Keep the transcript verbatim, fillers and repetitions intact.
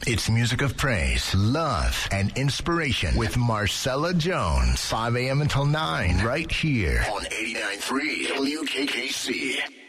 It's music of praise, love, and inspiration with Marcella Jones. five a.m. until nine, right here on eighty-nine point three W K K C.